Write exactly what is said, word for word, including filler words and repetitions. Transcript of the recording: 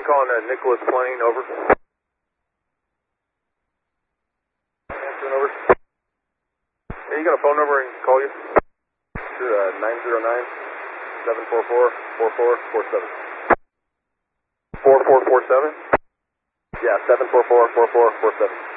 calling uh, Nicholas Plain, over. Answering, over. Hey, you got a phone number I can call you? Sure, uh, nine zero nine, seven four four, four four four seven. four four four seven? Yeah, seven four four, four four four seven.